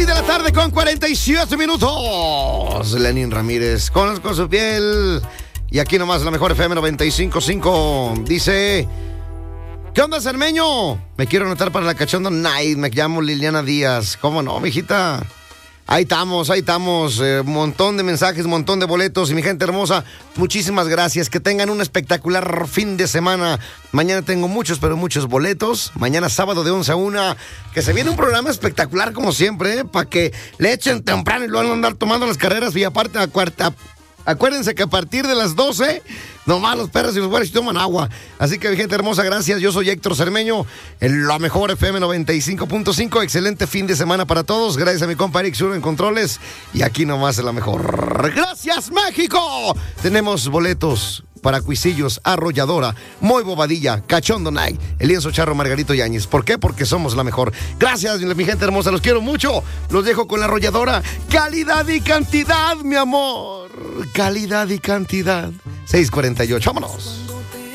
De la tarde con 47 minutos. Lenin Ramírez, conozco su piel. Y aquí nomás la mejor FM 95.5. Dice: ¿qué onda, Cermeño? Me quiero anotar para la Cachondo Night. Me llamo Liliana Díaz. ¿Cómo no, mijita? Ahí estamos. Montón de mensajes, montón de boletos. Y mi gente hermosa, muchísimas gracias. Que tengan un espectacular fin de semana. Mañana tengo muchos, pero muchos boletos. Mañana sábado de 11 a 1. Que se viene un programa espectacular como siempre, para que le echen temprano y lo van a andar tomando las carreras. Y aparte, acuérdense que a partir de las 12, nomás los perros y los güeyes toman agua. Así que, mi gente hermosa, gracias. Yo soy Héctor Cermeño, en la mejor FM 95.5. Excelente fin de semana para todos. Gracias a mi compa Eric Sur en controles. Y aquí nomás es la mejor. ¡Gracias, México! Tenemos boletos para Cuisillos, Arrolladora, Moy Bobadilla, Cachondo Night, El Lienzo Charro, Margarito Yáñez. ¿Por qué? Porque somos la mejor. Gracias, mi gente hermosa, los quiero mucho. Los dejo con la Arrolladora. Calidad y cantidad, mi amor. Calidad y cantidad. 6:48, vámonos.